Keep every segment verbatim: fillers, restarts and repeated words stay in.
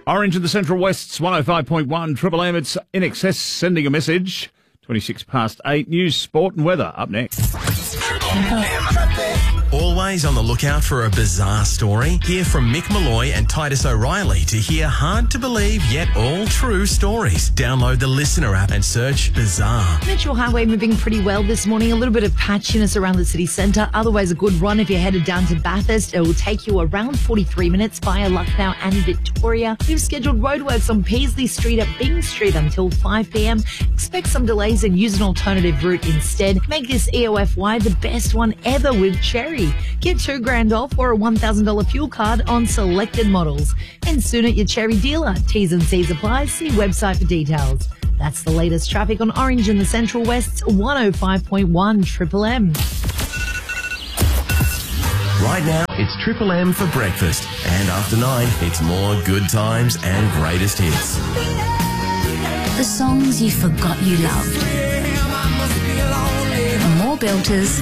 Orange in the Central West's one oh five point one Triple M. It's In Excess sending a message. twenty-six past eight. News, sport and weather up next. Always on the lookout for a bizarre story? Hear from Mick Malloy and Titus O'Reilly to hear hard-to-believe yet all-true stories. Download the Listener app and search Bizarre. Metro Highway moving pretty well this morning. A little bit of patchiness around the city centre. Otherwise, a good run if you're headed down to Bathurst. It will take you around forty-three minutes via Lucknow and Victoria. We've scheduled roadworks on Paisley Street at Byng Street until five p.m. Expect some delays and use an alternative route instead. Make this E O F Y the best one ever with Cherry. Get two grand off or a one thousand dollars fuel card on selected models. And soon at your Cherry dealer. T's and C's apply. See website for details. That's the latest traffic on Orange in the Central West's one oh five point one Triple M. Right now, it's Triple M for breakfast. And after nine, it's more good times and greatest hits. The songs you forgot you loved. More belters.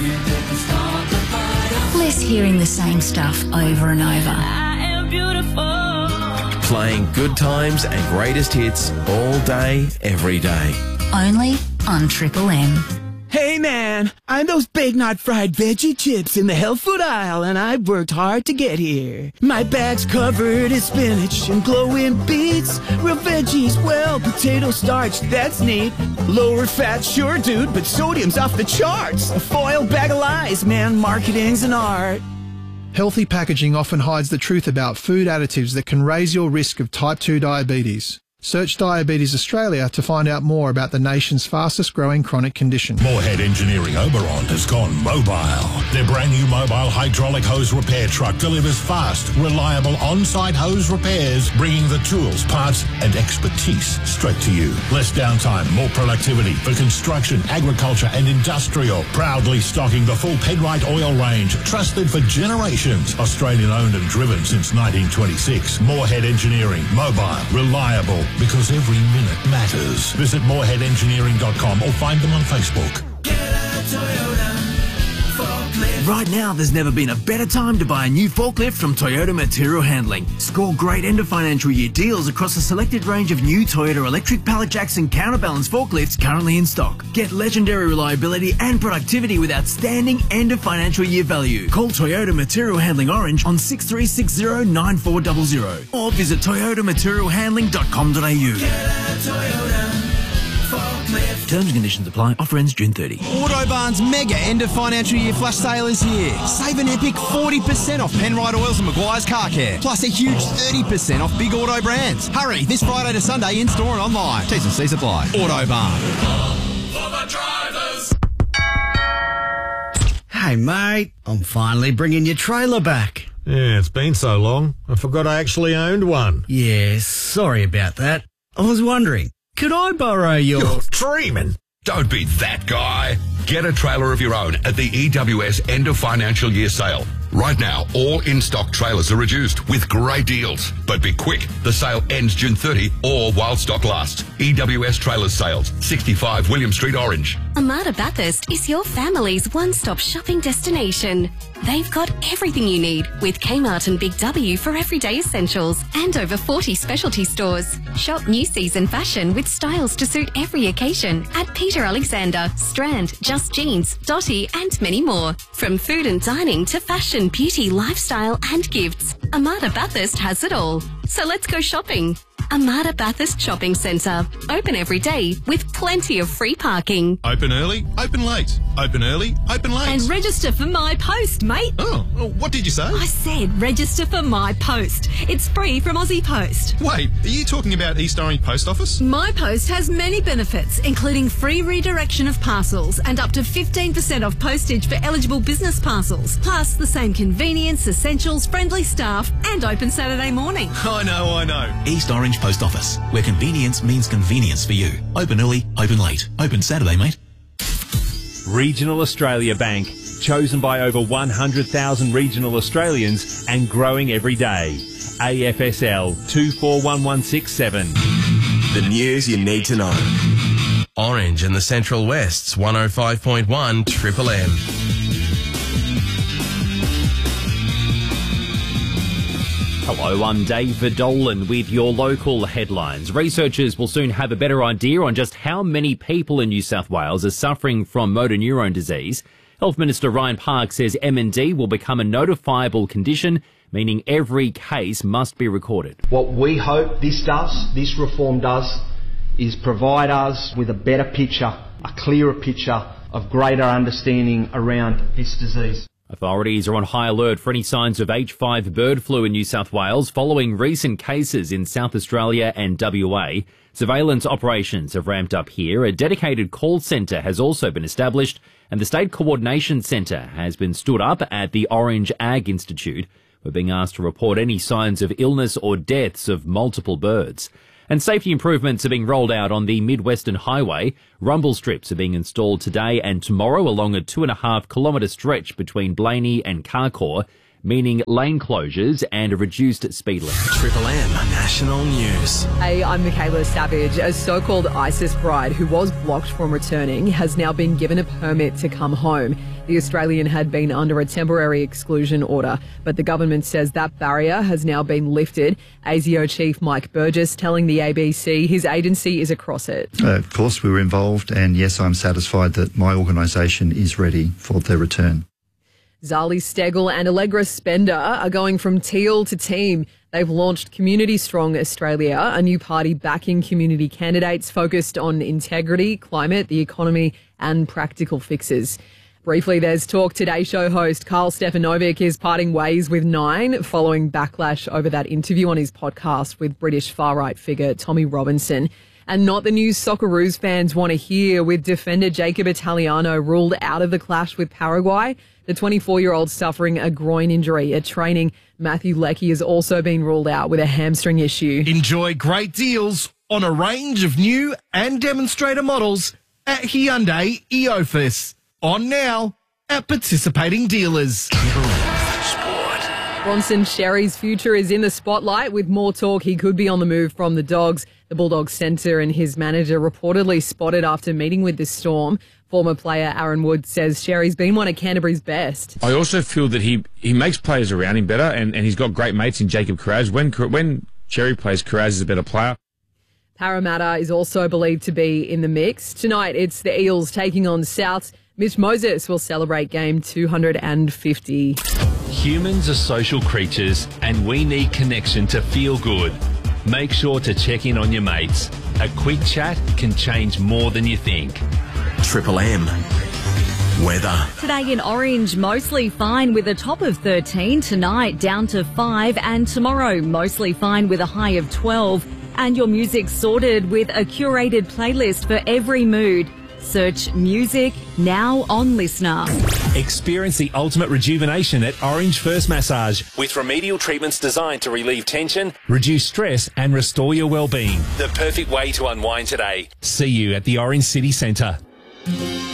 Less hearing the same stuff over and over. Playing good times and greatest hits all day, every day. Only on Triple M. Hey man, I'm those Big Knot fried veggie chips in the health food aisle, and I've worked hard to get here. My bag's covered in spinach and glowing beets, real veggies, well, potato starch, that's neat. Lower fat, sure dude, but sodium's off the charts. A foil bag of lies, man, marketing's an art. Healthy packaging often hides the truth about food additives that can raise your risk of type two diabetes. Search Diabetes Australia to find out more about the nation's fastest growing chronic condition. Moorhead Engineering Oberon has gone mobile. Their brand new mobile hydraulic hose repair truck delivers fast, reliable on-site hose repairs, bringing the tools, parts and expertise straight to you. Less downtime, more productivity for construction, agriculture and industrial. Proudly stocking the full Penrite oil range, trusted for generations. Australian owned and driven since nineteen twenty-six. Moorhead Engineering, mobile, reliable, because every minute matters. Visit moorhead engineering dot com or find them on Facebook. Right now, there's never been a better time to buy a new forklift from Toyota Material Handling. Score great end of financial year deals across a selected range of new Toyota electric pallet jacks and counterbalance forklifts currently in stock. Get legendary reliability and productivity with outstanding end of financial year value. Call Toyota Material Handling Orange on six three six zero nine four zero zero or visit toyota material handling dot com dot a u. Terms and conditions apply. Offer ends June thirtieth. Autobarn's mega end of financial year flash sale is here. Save an epic forty percent off Penrite Oils and Maguire's Car Care. Plus a huge thirty percent off big auto brands. Hurry, this Friday to Sunday in store and online. T's and C's apply. Autobarn. For the drivers. Hey mate, I'm finally bringing your trailer back. Yeah, it's been so long. I forgot I actually owned one. Yeah, sorry about that. I was wondering, could I borrow your... You're dreaming. Don't be that guy. Get a trailer of your own at the E W S end of financial year sale. Right now, all in-stock trailers are reduced with great deals. But be quick. The sale ends June thirtieth or while stock lasts. E W S Trailers Sales, sixty-five William Street, Orange. Amada Bathurst is your family's one-stop shopping destination. They've got everything you need with Kmart and Big W for everyday essentials and over forty specialty stores. Shop new season fashion with styles to suit every occasion at Peter Alexander, Strand, Just Jeans, Dotty and many more. From food and dining to fashion, beauty, lifestyle and gifts, Amada Bathurst has it all. So let's go shopping. Amada Bathurst Shopping Centre. Open every day with plenty of free parking. Open early, open late. Open early, open late. And register for My Post, mate. Oh, well, what did you say? I said register for My Post. It's free from Aussie Post. Wait, are you talking about East Orange Post Office? My Post has many benefits, including free redirection of parcels and up to fifteen percent off postage for eligible business parcels. Plus the same convenience, essentials, friendly staff and open Saturday morning. I know, I know. East Orange Post Office, where convenience means convenience for you. Open early, open late. Open Saturday, mate. Regional Australia Bank, chosen by over one hundred thousand regional Australians and growing every day. A F S L two four one one six seven. The news you need to know. Orange in the Central West's one oh five point one Triple M. Hello, I'm David Dolan with your local headlines. Researchers will soon have a better idea on just how many people in New South Wales are suffering from motor neurone disease. Health Minister Ryan Park says M N D will become a notifiable condition, meaning every case must be recorded. What we hope this does, this reform does, is provide us with a better picture, a clearer picture of greater understanding around this disease. Authorities are on high alert for any signs of H five bird flu in New South Wales following recent cases in South Australia and W A. Surveillance operations have ramped up here. A dedicated call centre has also been established and the State Coordination Centre has been stood up at the Orange Ag Institute. We're being asked to report any signs of illness or deaths of multiple birds. And safety improvements are being rolled out on the Mid-Western Highway. Rumble strips are being installed today and tomorrow along a two and a half kilometre stretch between Blaney and Carcoar, meaning lane closures and a reduced speed limit. Triple M National News. Hey, I'm Michaela Savage. A so-called ISIS bride who was blocked from returning has now been given a permit to come home. The Australian had been under a temporary exclusion order, but the government says that barrier has now been lifted. A S I O Chief Mike Burgess telling the A B C his agency is across it. Uh, of course, we were involved, and yes, I'm satisfied that my organisation is ready for their return. Zali Steggall and Allegra Spender are going from teal to team. They've launched Community Strong Australia, a new party backing community candidates focused on integrity, climate, the economy and practical fixes. Briefly, there's talk Today Show host Carl Stefanovic is parting ways with Nine following backlash over that interview on his podcast with British far-right figure Tommy Robinson. And not the news Socceroos fans want to hear, with defender Jacob Italiano ruled out of the clash with Paraguay. The twenty-four-year-old suffering a groin injury at training. Matthew Leckie has also been ruled out with a hamstring issue. Enjoy great deals on a range of new and demonstrator models at Hyundai Eofus. On now at participating dealers. Bronson Xerri's future is in the spotlight, with more talk he could be on the move from the Dogs. The Bulldogs centre and his manager reportedly spotted after meeting with the Storm. Former player Aaron Wood says Xerri's been one of Canterbury's best. I also feel that he, he makes players around him better, and, and he's got great mates in Jacob Kiraz. When, when Xerri plays, Kiraz is a better player. Parramatta is also believed to be in the mix. Tonight it's the Eels taking on Souths. Mitch Moses will celebrate game two hundred fifty. Humans are social creatures and we need connection to feel good. Make sure to check in on your mates. A quick chat can change more than you think. Triple M weather. Today in Orange, mostly fine with a top of thirteen. Tonight down to five, and tomorrow mostly fine with a high of twelve. And your music sorted with a curated playlist for every mood. Search music now on Listener. Experience the ultimate rejuvenation at Orange First Massage, with remedial treatments designed to relieve tension, reduce stress and restore your well-being. The perfect way to unwind today. See you at the Orange City Centre.